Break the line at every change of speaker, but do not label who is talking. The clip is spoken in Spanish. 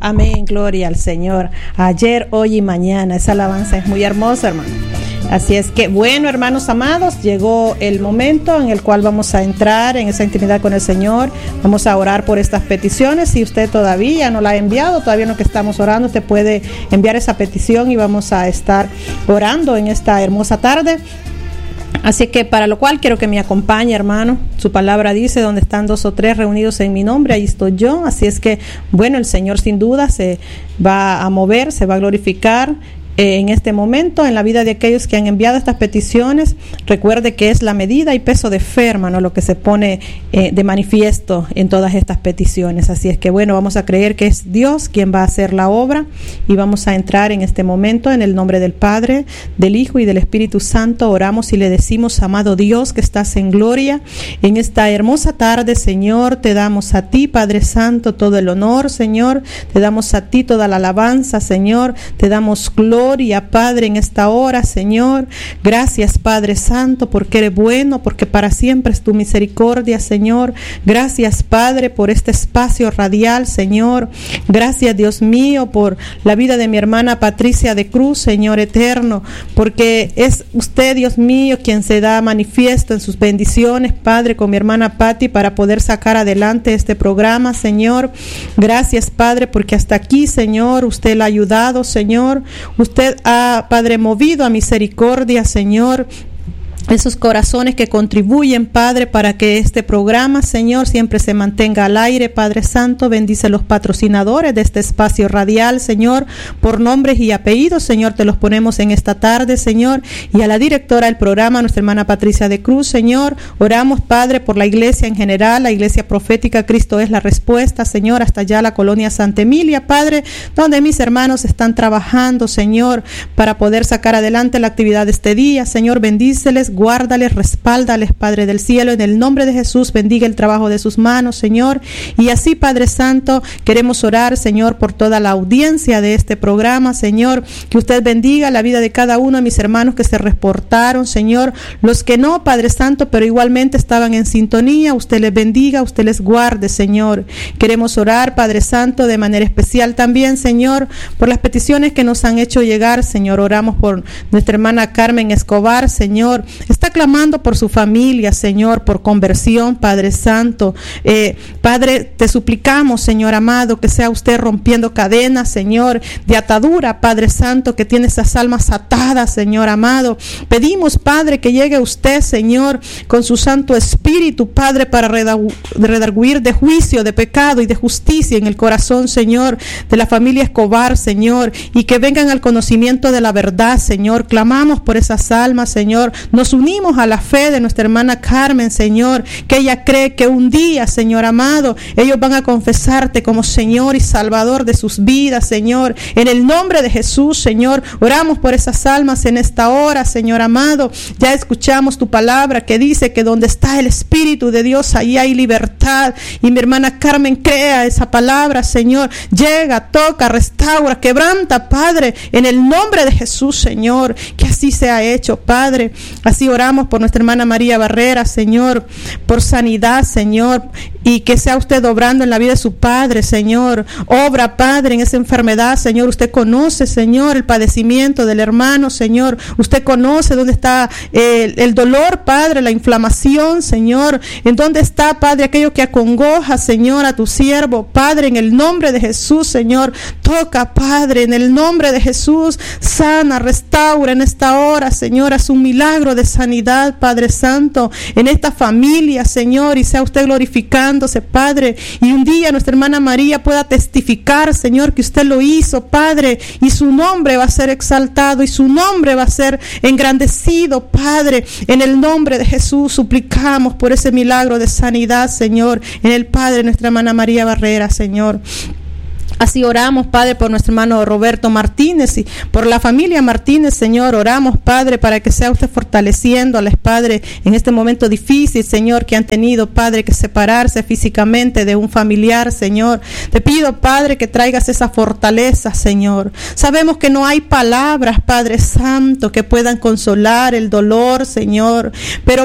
Amén, gloria al Señor. Ayer, hoy y mañana. Esa alabanza es muy hermosa, hermano. Así es que, bueno, hermanos amados, llegó el momento en el cual vamos a entrar en esa intimidad con el Señor. Vamos a orar por estas peticiones. Si usted todavía no la ha enviado, todavía no que estamos orando, usted puede enviar esa petición y vamos a estar orando en esta hermosa tarde. Así que para lo cual quiero que me acompañe, hermano. Su palabra dice, donde están 2 o 3 reunidos en mi nombre, ahí estoy yo. Así es que, bueno, el Señor sin duda se va a mover, se va a glorificar en este momento en la vida de aquellos que han enviado estas peticiones. Recuerde que es la medida y peso de fe, hermano, lo que se pone de manifiesto en todas estas peticiones. Así es que, bueno, vamos a creer que es Dios quien va a hacer la obra y vamos a entrar en este momento en el nombre del Padre, del Hijo y del Espíritu Santo. Oramos y le decimos: amado Dios que estás en gloria, en esta hermosa tarde, Señor, te damos a ti, Padre Santo, todo el honor, Señor, te damos a ti toda la alabanza, Señor, te damos gloria, Padre, en esta hora, Señor. Gracias, Padre Santo, porque eres bueno, porque para siempre es tu misericordia, Señor. Gracias, Padre, por este espacio radial, Señor. Gracias, Dios mío, por la vida de mi hermana Patricia de Cruz, Señor eterno, porque es usted, Dios mío, quien se da manifiesto en sus bendiciones, Padre, con mi hermana Patti, para poder sacar adelante este programa, Señor. Gracias, Padre, porque hasta aquí, Señor, usted la ha ayudado, Señor. Usted ha, Padre, movido a misericordia, Señor, esos corazones que contribuyen, Padre, para que este programa, Señor, siempre se mantenga al aire. Padre Santo, bendice los patrocinadores de este espacio radial, Señor, por nombres y apellidos, Señor, te los ponemos en esta tarde, Señor, y a la directora del programa, nuestra hermana Patricia de Cruz, Señor. Oramos, Padre, por la iglesia en general, la iglesia profética Cristo es la respuesta, Señor, hasta allá la colonia Santa Emilia, Padre, donde mis hermanos están trabajando, Señor, para poder sacar adelante la actividad de este día. Señor, bendíceles, guárdales, respáldales, Padre del cielo, en el nombre de Jesús, bendiga el trabajo de sus manos, Señor. Y así, Padre Santo, queremos orar, Señor, por toda la audiencia de este programa, Señor, que usted bendiga la vida de cada uno de mis hermanos que se reportaron, Señor, los que no, Padre Santo, pero igualmente estaban en sintonía, usted les bendiga, usted les guarde, Señor. Queremos orar, Padre Santo, de manera especial también, Señor, por las peticiones que nos han hecho llegar, Señor. Oramos por nuestra hermana Carmen Escobar, Señor. Está clamando por su familia, Señor, por conversión, Padre Santo. Padre, te suplicamos, Señor amado, que sea usted rompiendo cadenas, Señor, de atadura, Padre Santo, que tiene esas almas atadas, Señor amado. Pedimos, Padre, que llegue usted, Señor, con su Santo Espíritu, Padre, para redarguir de juicio, de pecado y de justicia en el corazón, Señor, de la familia Escobar, Señor, y que vengan al conocimiento de la verdad, Señor. Clamamos por esas almas, Señor. Nos unimos a la fe de nuestra hermana Carmen, Señor, que ella cree que un día, Señor amado, ellos van a confesarte como Señor y Salvador de sus vidas, Señor. En el nombre de Jesús, Señor, oramos por esas almas en esta hora, Señor amado. Ya escuchamos tu palabra que dice que donde está el Espíritu de Dios, ahí hay libertad. Y mi hermana Carmen crea esa palabra, Señor. Llega, toca, restaura, quebranta, Padre, en el nombre de Jesús, Señor. Que así sea hecho, Padre. Así oramos por nuestra hermana María Barrera, Señor, por sanidad, Señor, y que sea usted obrando en la vida de su padre, Señor. Obra, Padre, en esa enfermedad, Señor. Usted conoce, Señor, el padecimiento del hermano, Señor. Usted conoce dónde está el dolor, Padre, la inflamación, Señor. En dónde está, Padre, aquello que acongoja, Señor, a tu siervo, Padre, en el nombre de Jesús, Señor. Toca, Padre, en el nombre de Jesús. Sana, restaura en esta hora, Señor. Haz un milagro de sanidad, Padre Santo, en esta familia, Señor, y sea usted glorificándose, Padre, y un día nuestra hermana María pueda testificar, Señor, que usted lo hizo, Padre, y su nombre va a ser exaltado y su nombre va a ser engrandecido, Padre. En el nombre de Jesús suplicamos por ese milagro de sanidad, Señor, en el Padre de nuestra hermana María Barrera, Señor. Así oramos, Padre, por nuestro hermano Roberto Martínez y por la familia Martínez, Señor. Oramos, Padre, para que sea usted fortaleciéndoles, Padre, en este momento difícil, Señor, que han tenido, Padre, que separarse físicamente de un familiar, Señor. Te pido, Padre, que traigas esa fortaleza, Señor. Sabemos que no hay palabras, Padre Santo, que puedan consolar el dolor, Señor, pero